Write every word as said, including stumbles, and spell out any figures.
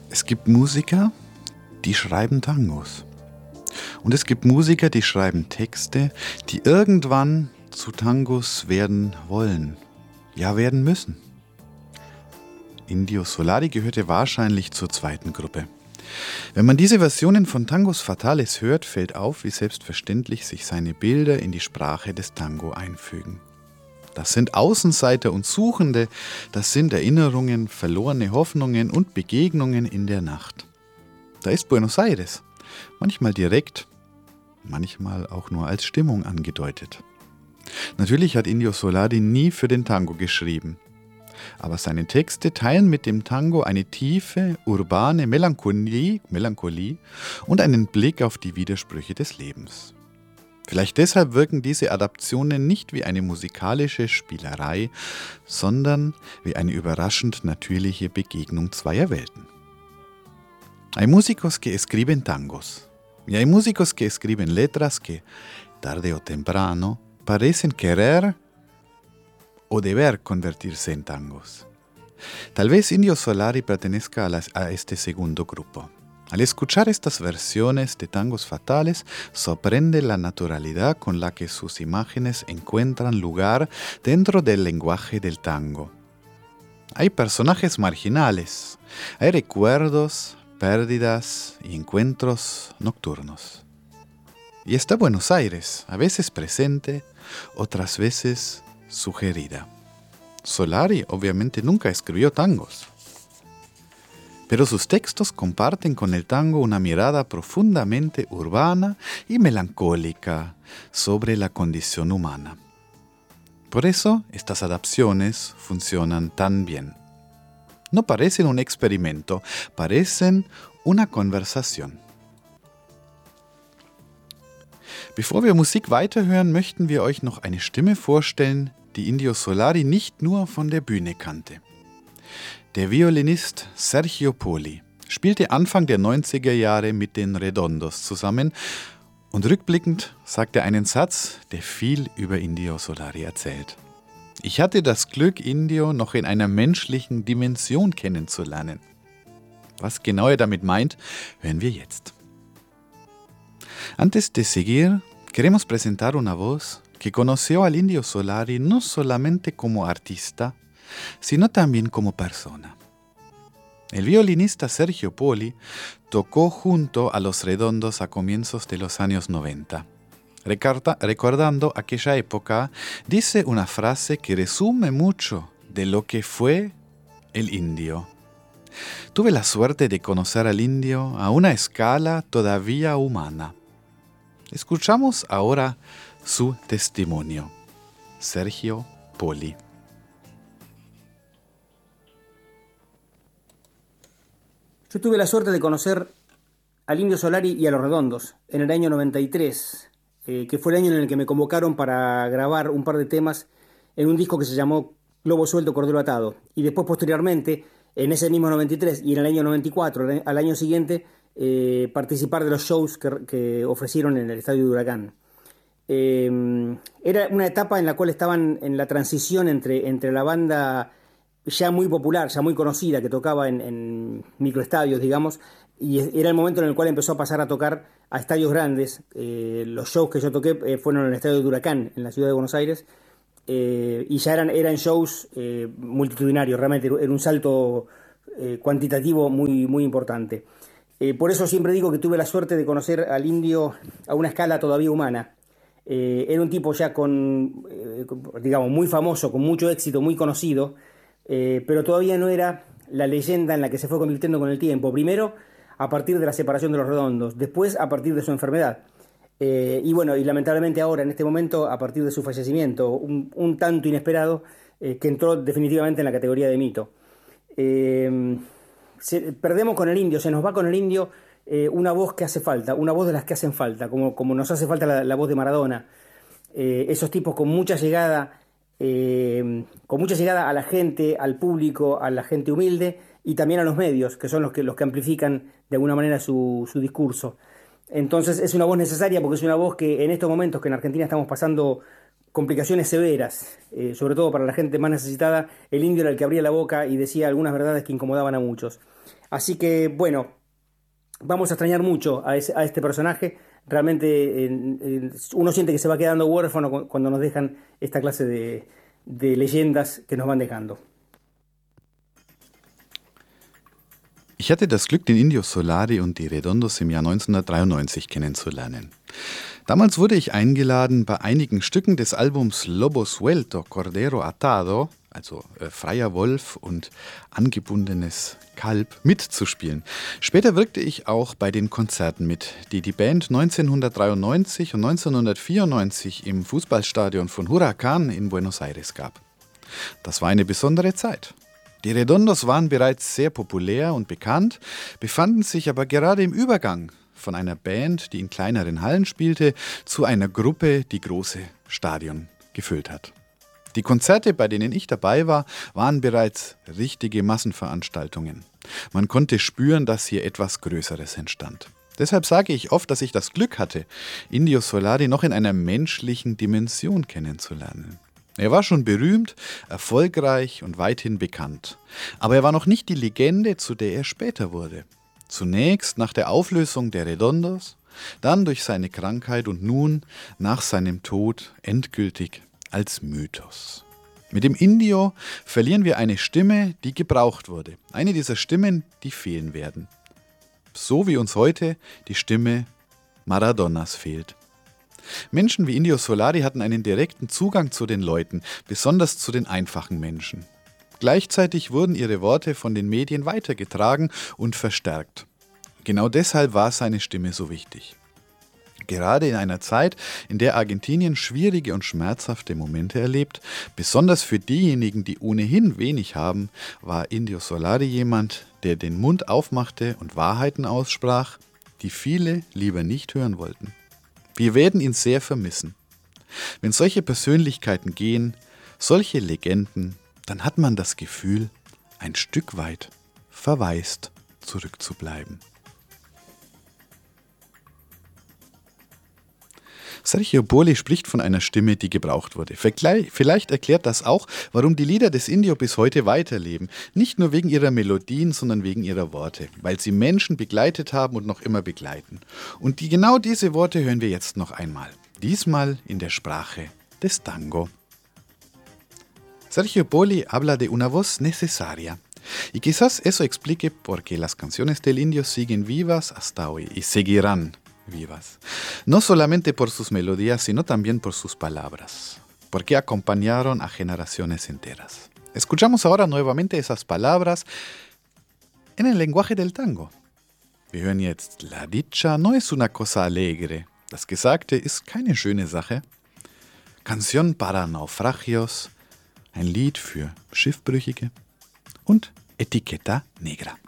Es gibt Musiker, die schreiben Tangos. Und es gibt Musiker, die schreiben Texte, die irgendwann zu Tangos werden wollen. Ja, werden müssen. Indio Solari gehörte wahrscheinlich zur zweiten Gruppe. Wenn man diese Versionen von Tangos Fatales hört, fällt auf, wie selbstverständlich sich seine Bilder in die Sprache des Tango einfügen. Das sind Außenseiter und Suchende, das sind Erinnerungen, verlorene Hoffnungen und Begegnungen in der Nacht. Da ist Buenos Aires, manchmal direkt, manchmal auch nur als Stimmung angedeutet. Natürlich hat Indio Solari nie für den Tango geschrieben, aber seine Texte teilen mit dem Tango eine tiefe, urbane Melancholie, Melancholie und einen Blick auf die Widersprüche des Lebens. Vielleicht deshalb wirken diese Adaptionen nicht wie eine musikalische Spielerei, sondern wie eine überraschend natürliche Begegnung zweier Welten. Hay músicos que escriben tangos, y hay músicos que escriben letras que, tarde o temprano, parecen querer o deber convertirse en tangos. Tal vez Indio Solari pertenezca a, las, a este segundo grupo. Al escuchar estas versiones de tangos fatales, sorprende la naturalidad con la que sus imágenes encuentran lugar dentro del lenguaje del tango. Hay personajes marginales, hay recuerdos, pérdidas y encuentros nocturnos. Y está Buenos Aires, a veces presente, otras veces sugerida. Solari obviamente nunca escribió tangos, pero sus textos comparten con el tango una mirada profundamente urbana y melancólica sobre la condición humana. Por eso estas adaptaciones funcionan tan bien. No parecen un experimento, parecen una conversación. Bevor wir Musik weiterhören, möchten wir euch noch eine Stimme vorstellen, die Indio Solari nicht nur von der Bühne kannte. Der Violinist Sergio Poli spielte Anfang der neunziger Jahre mit den Redondos zusammen und rückblickend sagt er einen Satz, der viel über Indio Solari erzählt. Ich hatte das Glück, Indio noch in einer menschlichen Dimension kennenzulernen. Was genau er damit meint, hören wir jetzt. Antes de seguir, queremos presentar una voz que conoció al Indio Solari no solamente como artista, sino también como persona. El violinista Sergio Poli tocó junto a Los Redondos a comienzos de los años noventa. Recorda, recordando aquella época, dice una frase que resume mucho de lo que fue el Indio. Tuve la suerte de conocer al Indio a una escala todavía humana. Escuchamos ahora su testimonio. Sergio Poli. Yo tuve la suerte de conocer al Indio Solari y a Los Redondos en el año noventa y tres, eh, que fue el año en el que me convocaron para grabar un par de temas en un disco que se llamó Globo Suelto, Cordero Atado. Y después, posteriormente, en ese mismo noventa y tres y en el año noventa y cuatro, al año siguiente, eh, participar de los shows que, que ofrecieron en el Estadio de Huracán. Eh, era una etapa en la cual estaban en la transición entre, entre la banda ya muy popular, ya muy conocida, que tocaba en, en microestadios, digamos, y era el momento en el cual empezó a pasar a tocar a estadios grandes. Eh, los shows que yo toqué eh, fueron en el Estadio de Huracán, en la ciudad de Buenos Aires, eh, y ya eran, eran shows eh, multitudinarios, realmente era un salto eh, cuantitativo muy, muy importante. Eh, por eso siempre digo que tuve la suerte de conocer al Indio a una escala todavía humana. Eh, era un tipo ya con, eh, digamos, muy famoso, con mucho éxito, muy conocido, eh, pero todavía no era la leyenda en la que se fue convirtiendo con el tiempo. Primero, a partir de la separación de Los Redondos, después a partir de su enfermedad. Eh, y bueno, y lamentablemente ahora, en este momento, a partir de su fallecimiento, un, un tanto inesperado, eh, que entró definitivamente en la categoría de mito. Eh, se, perdemos con el Indio, se nos va con el Indio eh, una voz que hace falta, una voz de las que hacen falta, como, como nos hace falta la, la voz de Maradona. Eh, esos tipos con mucha llegada, eh, con mucha llegada a la gente, al público, a la gente humilde y también a los medios, que son los que, los que amplifican de alguna manera su, su discurso. Entonces es una voz necesaria porque es una voz que en estos momentos que en Argentina estamos pasando complicaciones severas, eh, sobre todo para la gente más necesitada, el Indio era el que abría la boca y decía algunas verdades que incomodaban a muchos. Así que, bueno, vamos a extrañar mucho a, ese- a este personaje. Realmente eh, eh, uno siente que se va quedando huérfano cu- cuando nos dejan esta clase de, de leyendas que nos van dejando. Ich hatte das Glück, den Indio Solari und die Redondos im Jahr neunzehnhundertdreiundneunzig kennenzulernen. Damals wurde ich eingeladen, bei einigen Stücken des Albums Lobo Suelto, Cordero Atado, also äh, Freier Wolf und angebundenes Kalb, mitzuspielen. Später wirkte ich auch bei den Konzerten mit, die die Band neunzehnhundertdreiundneunzig und neunzehnhundertvierundneunzig im Fußballstadion von Huracán in Buenos Aires gab. Das war eine besondere Zeit. Die Redondos waren bereits sehr populär und bekannt, befanden sich aber gerade im Übergang von einer Band, die in kleineren Hallen spielte, zu einer Gruppe, die große Stadien gefüllt hat. Die Konzerte, bei denen ich dabei war, waren bereits richtige Massenveranstaltungen. Man konnte spüren, dass hier etwas Größeres entstand. Deshalb sage ich oft, dass ich das Glück hatte, Indio Solari noch in einer menschlichen Dimension kennenzulernen. Er war schon berühmt, erfolgreich und weithin bekannt. Aber er war noch nicht die Legende, zu der er später wurde. Zunächst nach der Auflösung der Redondos, dann durch seine Krankheit und nun nach seinem Tod endgültig als Mythos. Mit dem Indio verlieren wir eine Stimme, die gebraucht wurde. Eine dieser Stimmen, die fehlen werden. So wie uns heute die Stimme Maradonas fehlt. Menschen wie Indio Solari hatten einen direkten Zugang zu den Leuten, besonders zu den einfachen Menschen. Gleichzeitig wurden ihre Worte von den Medien weitergetragen und verstärkt. Genau deshalb war seine Stimme so wichtig. Gerade in einer Zeit, in der Argentinien schwierige und schmerzhafte Momente erlebt, besonders für diejenigen, die ohnehin wenig haben, war Indio Solari jemand, der den Mund aufmachte und Wahrheiten aussprach, die viele lieber nicht hören wollten. Wir werden ihn sehr vermissen. Wenn solche Persönlichkeiten gehen, solche Legenden, dann hat man das Gefühl, ein Stück weit verwaist zurückzubleiben. Sergio Bolle spricht von einer Stimme, die gebraucht wurde. Vielleicht erklärt das auch, warum die Lieder des Indio bis heute weiterleben. Nicht nur wegen ihrer Melodien, sondern wegen ihrer Worte. Weil sie Menschen begleitet haben und noch immer begleiten. Und die, genau diese Worte hören wir jetzt noch einmal. Diesmal in der Sprache des Tango. Sergio Bolle habla de una voz necesaria. Y quizás eso explique por qué las canciones del Indio siguen vivas hasta hoy y seguirán vivas. No solamente por sus melodías, sino también por sus palabras, porque acompañaron a generaciones enteras. Escuchamos ahora nuevamente esas palabras en el lenguaje del tango. Wir hören jetzt La dicha no es una cosa alegre. Das Gesagte ist keine schöne Sache. Canción para naufragios, ein Lied für Schiffbrüchige. Und Etiqueta Negra.